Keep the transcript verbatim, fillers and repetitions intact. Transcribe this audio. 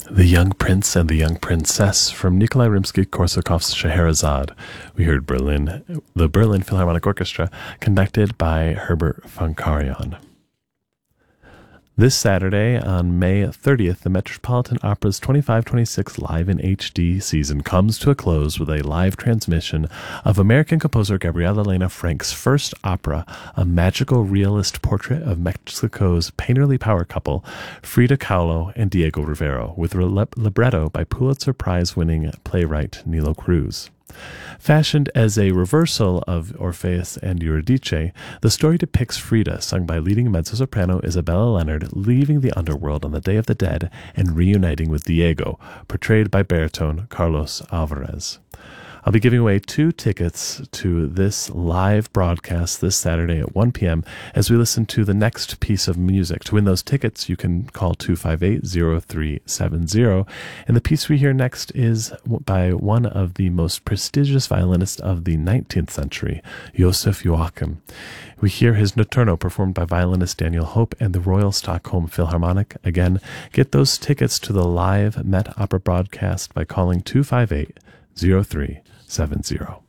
The Young Prince and the Young Princess from Nikolai Rimsky-Korsakov's Scheherazade. We heard Berlin, the Berlin Philharmonic Orchestra, conducted by Herbert von Karajan. This Saturday, on May thirtieth, the Metropolitan Opera's twenty-five twenty-six Live in H D season comes to a close with a live transmission of American composer Gabriel Elena Frank's first opera, a magical realist portrait of Mexico's painterly power couple, Frida Kahlo and Diego Rivero, with a libretto by Pulitzer Prize-winning playwright Nilo Cruz. Fashioned as a reversal of Orpheus and Eurydice, the story depicts Frida, sung by leading mezzo-soprano Isabella Leonard, leaving the underworld on the Day of the Dead and reuniting with Diego, portrayed by baritone Carlos Alvarez. I'll be giving away two tickets to this live broadcast this Saturday at one p.m. as we listen to the next piece of music. To win those tickets, you can call two five eight, zero three seven zero. And the piece we hear next is by one of the most prestigious violinists of the nineteenth century, Josef Joachim. We hear his Notturno performed by violinist Daniel Hope and the Royal Stockholm Philharmonic. Again, get those tickets to the live Met Opera broadcast by calling two five eight, zero three seven zero.